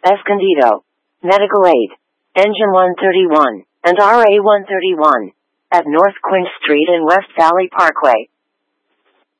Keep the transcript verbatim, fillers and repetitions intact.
Escondido, Medical Aid, Engine one thirty-one, and R A one thirty-one, at North Queen Street and West Valley Parkway.